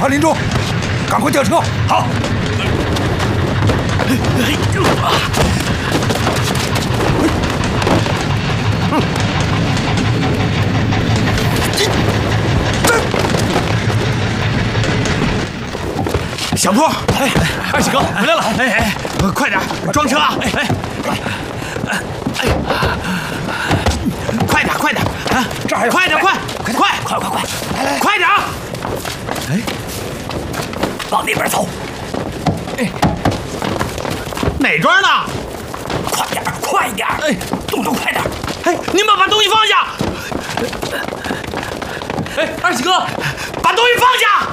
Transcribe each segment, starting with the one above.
他林中，赶快调车。 好。 小坡，哎，二喜哥回来了，哎，快点装车啊！哎，快点啊！这还有，快点，快，来，快点！哎， 往那边走。 哎，哪桩呢？ 快点！哎，动作快点！ 哎，你们把东西放下！哎，二喜哥，把东西放下！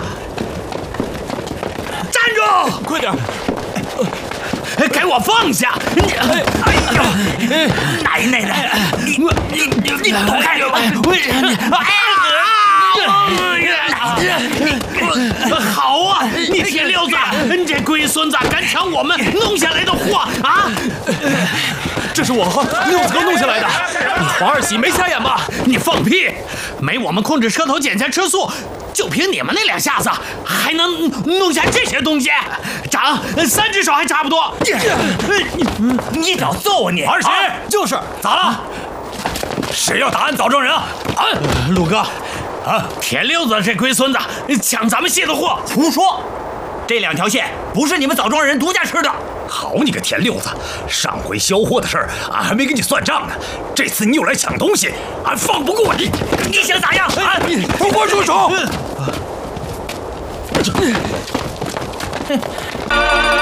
站住！快点！给我放下！ 哎呀，奶奶，你躲开！ 好啊，你铁溜子，你这龟孙子敢抢我们弄下来的货啊！这是我和六子哥弄下来的，黄二喜没瞎眼吧？你放屁！没我们控制车头捡钱吃素，就凭你们那两下子，还能弄下这些东西？长3只手还差不多。 你找揍你！ 二喜就是咋了？谁要打俺枣庄人啊？ 啊，陆哥，啊，铁溜子这龟孙子抢咱们卸的货， 胡说！这2条线不是你们枣庄人独家吃的。 好你个田六子，上回销货的事儿俺还没跟你算账呢，这次你又来抢东西，俺放不过你！ 你想咋样？啊！ 给我住手！